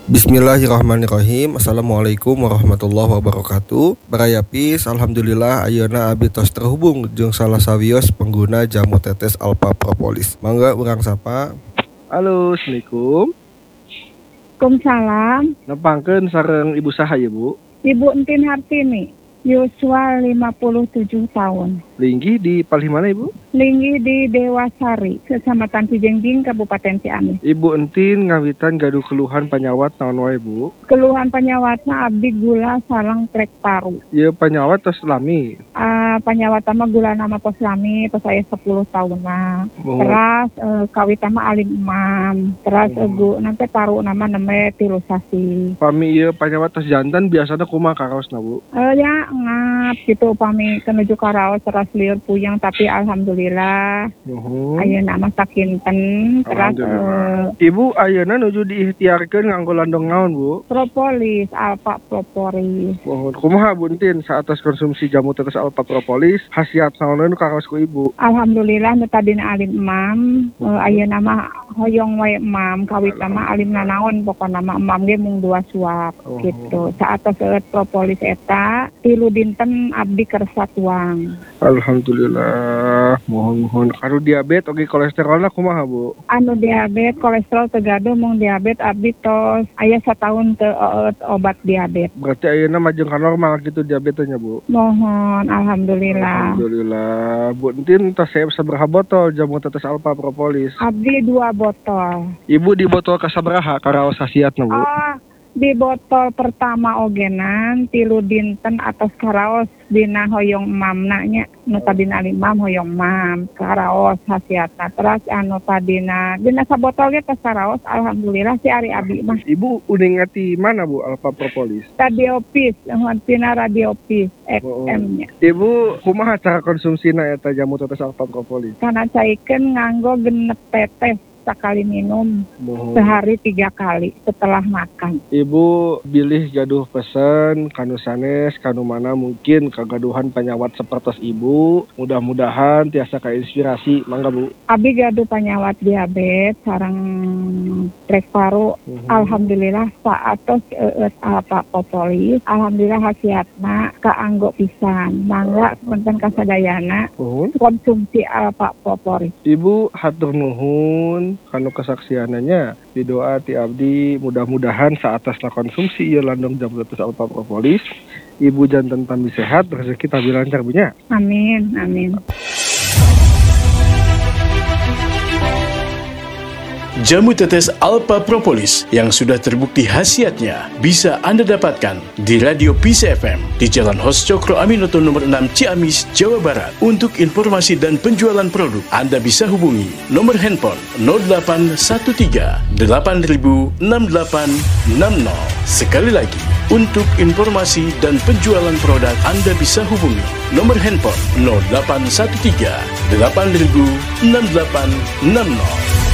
Bismillahirrahmanirrahim. Assalamualaikum warahmatullahi wabarakatuh. Barayapis, alhamdulillah ayeuna abdi tos terhubung jeung salah sawios pengguna jamu tetes Alpha Propolis. Mangga urang sapa. Halo, Assalamualaikum. Waalaikumsalam. Nepangkeun sareng ibu saha ya, Bu? Ibu Entin Hartini, yuswa 57 tahun. Linggih di palih mana, Ibu? Linggih di Dewasari, Kecamatan Cijengjing, Kabupaten Ciamis. Ibu Entin ngawitan gaduh keluhan panyawat naon wae, Bu? Keluhan penyawatna abdi gula sareng trek paru. Ieu panyawat tos lami. Penyawat mah gula nama poslami, pas saya 10 tahun mah. Oh. Terus kawit mah alim imam. Terus nanti paru nama neme tilusasi. Pami ieu panyawat tos jantan biasana kumaha karaosna, Bu? Ya ngap gitu pami kenuju karaos terus liur puyeng tapi alhamdulillah ayeuna mah sakinten. Terus Ibu ayeuna nuju diikhtiarkeun nganggo landong naon, Bu? Propolis, Alpha Propolis. Mohon kumaha Bu Entin saatos konsumsi jamu tetes Alpha Propolis khasiat naon nu karaos ku Ibu? Alhamdulillah nu tadina alim imam, ayeuna mah hoyong wae imam, kawit mah alim nanaon pokona mah imam ge mung 2 suap gitu. Saatos propolis eta 3 dinten abdi kersa tuang. Alhamdulillah. Mohon karo diabetes oge kolesterolna kumaha, Bu? Anu diabetes kolesterol teu gaduh mung diabetes abdi tos aya satahun teu obat diabetes. Berarti ayeuna majeng ka normal gitu diabetesnya, Bu? Mohon alhamdulillah. Alhamdulillah. Bu Entin tos sabaraha botol jamu tetes Alpha Propolis? Abdi 2 botol. Ibu di botol kasabaraha karaos khasiatna, Bu? Di botol pertama ogenan 3 dinten atas karaos dina hoyong mamna nya nu tadina imam hoyong mam karaos khasiatna. Terus anu tadina dina sabotol ge tos karaos alhamdulillah si ari abi mah. Ibu uning ngati mana, Bu, Alpha Propolis? Radiopis, tina Radiopis XM nya. Ibu kumaha cara konsumsina eta jamu tetes Alpha Propolis? Kana caikeun nganggo genep tetes sekali minum sehari 3 kali setelah makan. Ibu bilih gaduh pesen kanu sanes kanu mana mungkin kagaduhan penyawat sapertos Ibu. Mudah-mudahan tiasa kainspirasi. Mangga, Bu. Abi gaduh penyawat diabetes sareng trek paru. Alhamdulillah saatos Alpha Propolis. Alhamdulillah khasiatna kaanggo pisan. Mangga punten kasadayana konsumsi Alpha Propolis. Ibu hatur nuhun kanu kesaksiananya di doa ti abdi mudah-mudahan saatasna konsumsi ieu landong jamu tetes Alpha Propolis Ibu janten tambi sehat rezeki tambi lancar Bu nya. Amin. Jamu tetes Alpha Propolis yang sudah terbukti khasiatnya bisa Anda dapatkan di Radio Peace FM di Jalan Hos Cokro Aminoto nomor 6 Ciamis, Jawa Barat. Untuk informasi dan penjualan produk, Anda bisa hubungi nomor handphone 0813 8000 6860. Sekali lagi, untuk informasi dan penjualan produk, Anda bisa hubungi nomor handphone 0813 8000 6860.